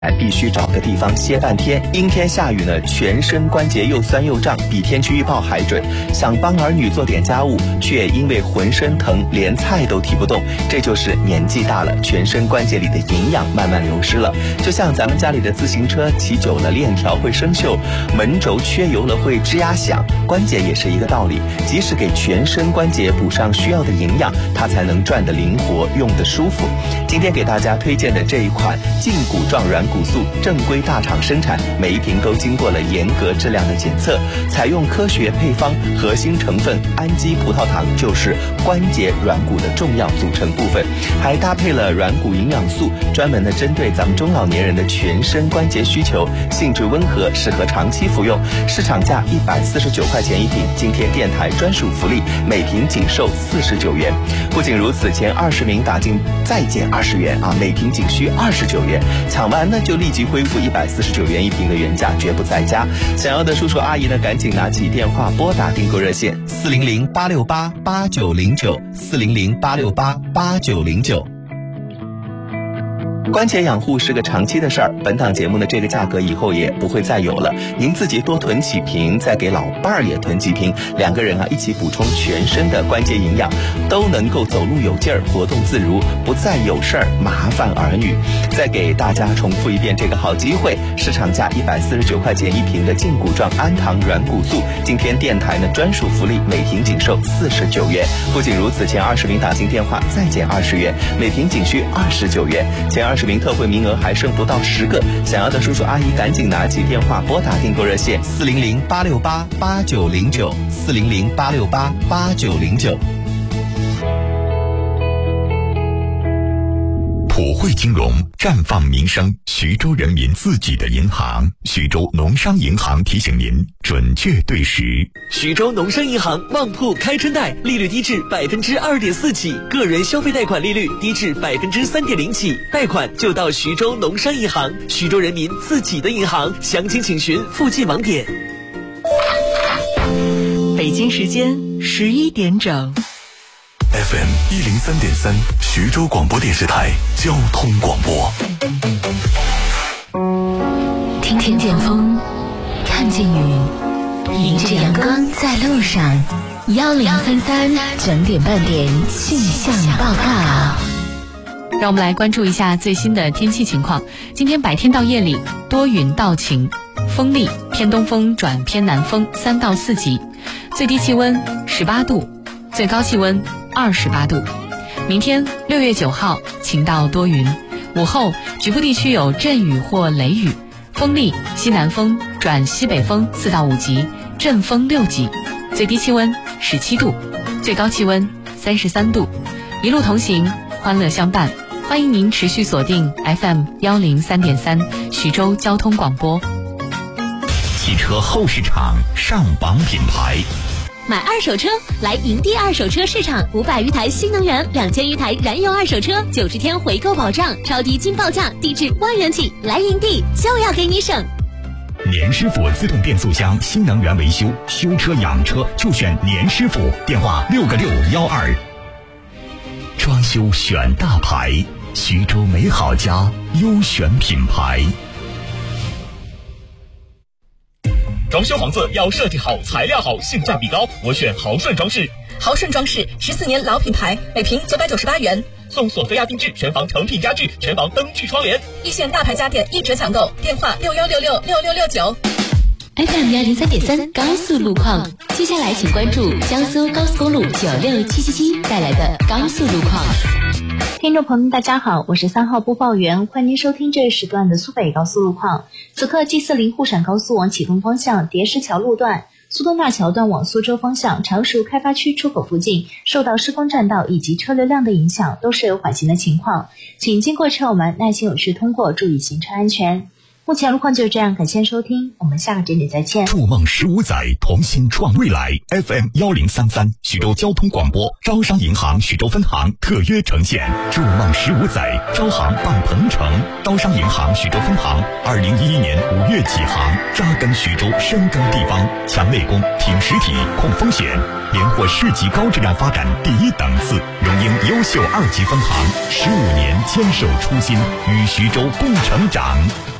必须找个地方歇半天。阴天下雨呢，全身关节又酸又胀，比天气预报还准。想帮儿女做点家务，却因为浑身疼，连菜都提不动。这就是年纪大了，全身关节里的营养慢慢流失了。就像咱们家里的自行车骑久了，链条会生锈，门轴缺油了会吱呀响，关节也是一个道理。即使给全身关节补上需要的营养，它才能转得灵活，用得舒服。今天给大家推荐的这一款胫骨状软骨素，正规大厂生产，每一瓶都经过了严格质量的检测，采用科学配方，核心成分氨基葡萄糖就是关节软骨的重要组成部分，还搭配了软骨营养素，专门的针对咱们中老年人的全身关节需求，性质温和，适合长期服用。市场价149块钱一瓶，今天电台专属福利，每瓶仅售49元。不仅如此，前20名打进再减20元啊，每瓶仅需29元。抢完呢就立即恢复149元一瓶的原价，绝不再加。想要的叔叔阿姨呢，赶紧拿起电话拨打订购热线400-868-8909，400-868-8909。关节养护是个长期的事儿，本档节目的这个价格以后也不会再有了。您自己多囤几瓶，再给老伴儿也囤几瓶，两个人一起补充全身的关节营养，都能够走路有劲儿，活动自如，不再有事儿麻烦儿女。再给大家重复一遍这个好机会，市场价149块钱一瓶的胫骨状氨糖软骨素，今天电台呢专属福利，每瓶仅售49元。不仅如此，前20名打进电话再减20元，每瓶仅需29元。前20名特惠名额还剩不到10个，想要的叔叔阿姨赶紧拿起电话拨打订购热线400-868-8909，400-868-8909。 普惠金融绽放民生，徐州人民自己的银行，徐州农商银行提醒您准确对时。 徐州农商银行旺铺开春贷，利率低至2.4%起，个人消费贷款利率低至3.0%起，贷款就到徐州农商银行，徐州人民自己的银行，详情请询附近网点。 北京时间11点整。 FM 103.3，徐州广播电视台交通广播。 听见风，看见雨，迎着阳光在路上。1033整点半点气象报告。 让我们来关注一下最新的天气情况。今天白天到夜里多云到晴，风力偏东风转偏南风3到4级，最低气温18度，最高气温28度。明天6月9号晴到多云，午后局部地区有阵雨或雷雨，风力西南风转西北风4到5级，阵风6级，最低气温17度，最高气温33度。一路同行，欢乐相伴，欢迎您持续锁定 FM 103.3徐州交通广播。 汽车后市场上榜品牌， 买二手车来营地二手车市场，500余台新能源，2000余台燃油二手车，90天回购保障，超低金报价，低至1万元起，来营地就要给你省。 年师傅自动变速箱新能源维修，修车养车就选年师傅，电话6个612。装修选大牌，徐州美好家优选品牌。 装修房子要设计好，材料好，性价比高，我选豪顺装饰。 豪顺装饰14年老品牌，每平998元， 送索菲亚定制全房成品家具，全房灯具窗帘， 一线大牌家电一折抢购，电话61666669。 FM 103.3高速路况，接下来请关注江苏高速公路96777带来的高速路况。 听众朋友们大家好，我是3号播报员，欢迎您收听这一时段的苏北高速路况。此刻 G40 沪陕高速往启东方向叠石桥路段、苏东大桥段往苏州方向常熟开发区出口附近受到施工占道以及车流量的影响，都是有缓行的情况，请经过车友们耐心有序通过，注意行车安全。 目前路况就是这样，感谢收听，我们下个节点再见。 筑梦15载，同心创未来。FM 1033，徐州交通广播，招商银行徐州分行特约呈现。筑梦15载，招行办鹏程。招商银行徐州分行2011年5月起航，扎根徐州，深耕地方，强内功，挺实体，控风险，连获市级高质量发展第1等次，荣膺优秀2级分行，15年坚守初心，与徐州共成长。